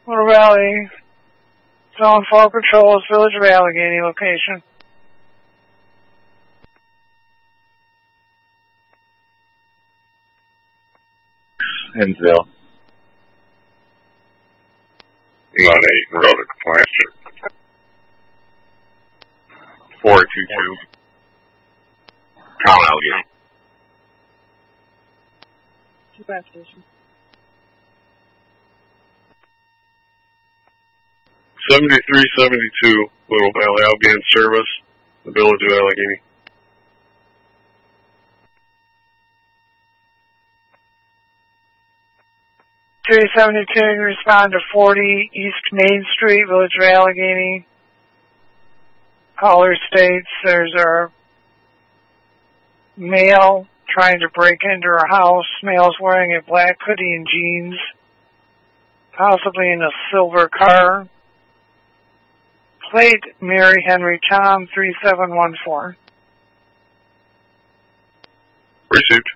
Little Valley. Zone 4 patrols, Village of Allegheny location. Hinsville. 1-8, road to compliance. 422. Town Allegheny. Dispatch station. 7372, Little Valley Outbound Service, the Village of Allegheny. .372, respond to 40 East Main Street, Village of Allegheny. Caller states there's a male trying to break into her house. Male's wearing a black hoodie and jeans, possibly in a silver car. Plate Mary Henry Tom 3714. Received.